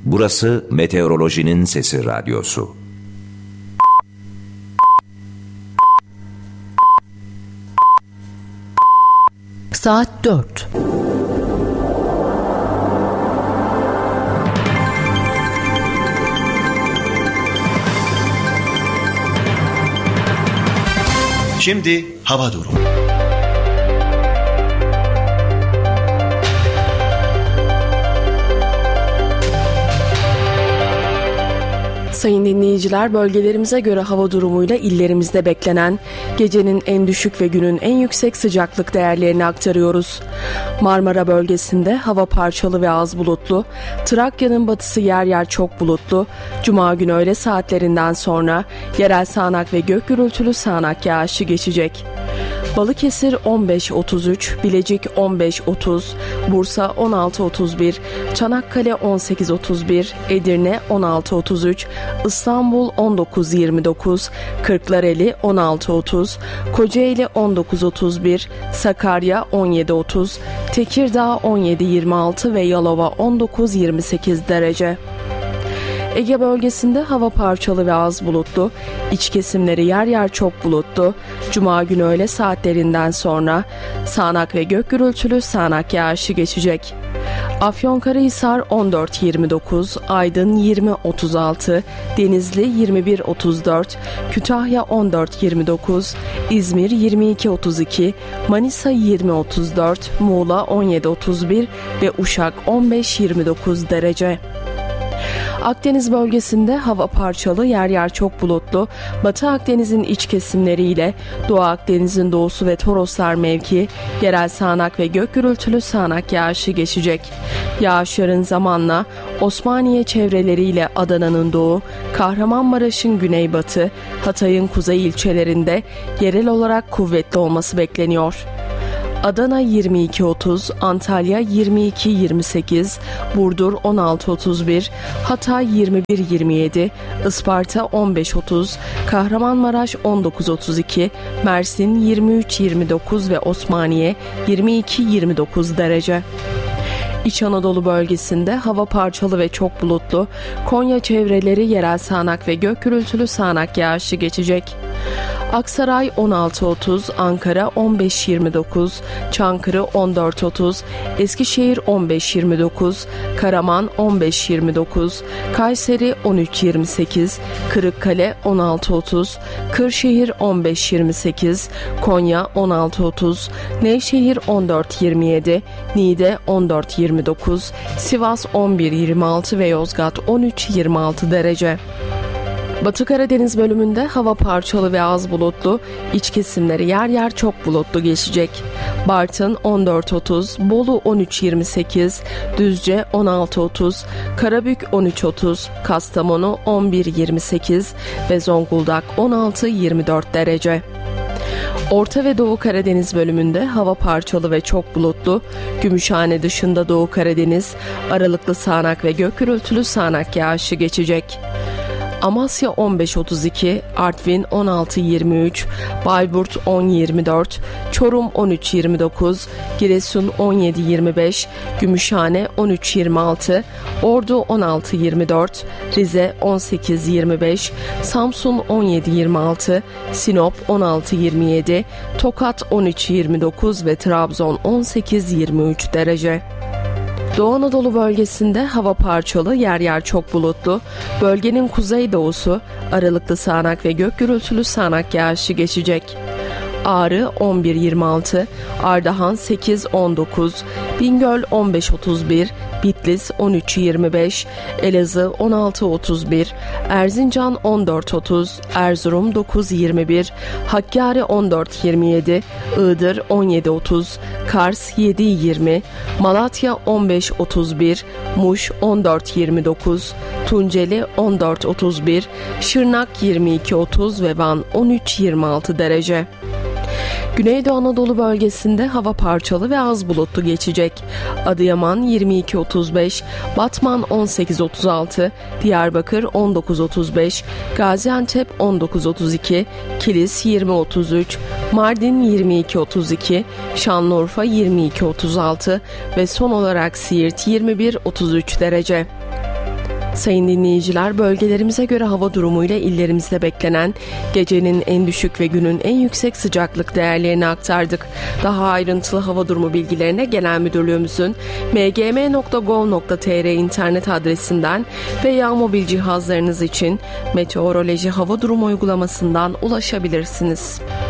Burası Meteorolojinin Sesi Radyosu. Saat 4. Şimdi hava durumu. Sayın dinleyiciler, bölgelerimize göre hava durumuyla illerimizde beklenen gecenin en düşük ve günün en yüksek sıcaklık değerlerini aktarıyoruz. Marmara bölgesinde hava parçalı ve az bulutlu, Trakya'nın batısı yer yer çok bulutlu, Cuma günü öğle saatlerinden sonra yerel sağanak ve gök gürültülü sağanak yağışı geçecek. Balıkesir 15-33, Bilecik 15-30, Bursa 16-31, Çanakkale 18-31, Edirne 16-33, İstanbul 19-29, Kırklareli 16-30, Kocaeli 19-31, Sakarya 17-30, Tekirdağ 17-26 ve Yalova 19-28 derece. Ege bölgesinde hava parçalı ve az bulutlu, iç kesimleri yer yer çok bulutlu, Cuma günü öğle saatlerinden sonra sağanak ve gök gürültülü sağanak yağışı geçecek. Afyonkarahisar 14-29, Aydın 20-36, Denizli 21-34, Kütahya 14-29, İzmir 22-32, Manisa 20-34, Muğla 17-31 ve Uşak 15-29 derece. Akdeniz bölgesinde hava parçalı, yer yer çok bulutlu, Batı Akdeniz'in iç kesimleriyle Doğu Akdeniz'in doğusu ve Toroslar mevki yerel sağanak ve gök gürültülü sağanak yağışı geçecek. Yağışların zamanla Osmaniye çevreleriyle Adana'nın doğu, Kahramanmaraş'ın güneybatı, Hatay'ın kuzey ilçelerinde yerel olarak kuvvetli olması bekleniyor. Adana 22-30, Antalya 22-28, Burdur 16-31, Hatay 21-27, Isparta 15-30, Kahramanmaraş 19-32, Mersin 23-29 ve Osmaniye 22-29 derece. İç Anadolu bölgesinde hava parçalı ve çok bulutlu, Konya çevreleri yerel sağanak ve gök gürültülü sağanak yağışı geçecek. Aksaray 16-30, Ankara 15-29, Çankırı 14-30, Eskişehir 15-29, Karaman 15-29, Kayseri 13-28, Kırıkkale 16-30, Kırşehir 15-28, Konya 16-30, Nevşehir 14-27, Niğde 14-29, Sivas 11-26 ve Yozgat 13-26 derece. Batı Karadeniz bölümünde hava parçalı ve az bulutlu, iç kesimleri yer yer çok bulutlu geçecek. Bartın 14-30, Bolu 13-28, Düzce 16-30, Karabük 13-30, Kastamonu 11-28 ve Zonguldak 16-24 derece. Orta ve Doğu Karadeniz bölümünde hava parçalı ve çok bulutlu, Gümüşhane dışında Doğu Karadeniz, aralıklı sağanak ve gök gürültülü sağanak yağışı geçecek. Amasya 15-32, Artvin 16-23, Bayburt 10-24, Çorum 13-29, Giresun 17-25, Gümüşhane 13-26, Ordu 16-24, Rize 18-25, Samsun 17-26, Sinop 16-27, Tokat 13-29 ve Trabzon 18-23 derece. Doğu Anadolu bölgesinde hava parçalı, yer yer çok bulutlu, bölgenin kuzeydoğusu aralıklı sağanak ve gök gürültülü sağanak yağışı geçecek. Ağrı 11-26, Ardahan 8-19, Bingöl 15-31, Bitlis 13-25, Elazığ 16-31, Erzincan 14-30, Erzurum 9-21, Hakkari 14-27, Iğdır 17-30, Kars 7-20, Malatya 15-31, Muş 14-29, Tunceli 14-31, Şırnak 22-30 ve Van 13-26 derece. Güneydoğu Anadolu bölgesinde hava parçalı ve az bulutlu geçecek. Adıyaman 22-35, Batman 18-36, Diyarbakır 19-35, Gaziantep 19-32, Kilis 20-33, Mardin 22-32, Şanlıurfa 22-36 ve son olarak Siirt 21-33 derece. Sayın dinleyiciler, bölgelerimize göre hava durumuyla illerimizde beklenen gecenin en düşük ve günün en yüksek sıcaklık değerlerini aktardık. Daha ayrıntılı hava durumu bilgilerine Genel Müdürlüğümüzün mgm.gov.tr internet adresinden veya mobil cihazlarınız için meteoroloji hava durumu uygulamasından ulaşabilirsiniz.